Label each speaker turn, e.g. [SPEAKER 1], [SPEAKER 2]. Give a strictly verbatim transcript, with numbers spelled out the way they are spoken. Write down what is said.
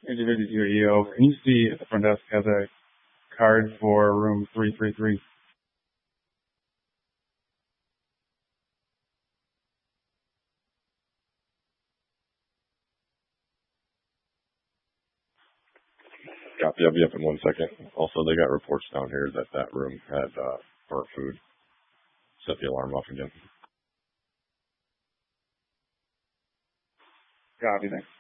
[SPEAKER 1] Agent fifty-two E O. Can you see if the front desk has a card for room three three three?
[SPEAKER 2] Copy. I'll be up in one second. Also, they got reports down here that that room had uh, burnt food. Set the alarm off again.
[SPEAKER 1] Copy, thanks.